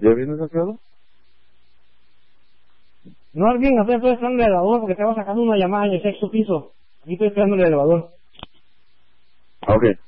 ¿Ya vienes acá? No, alguien, apenas estoy esperando el elevador porque estaba sacando una llamada en el sexto piso. Aquí estoy esperando el elevador. Ok.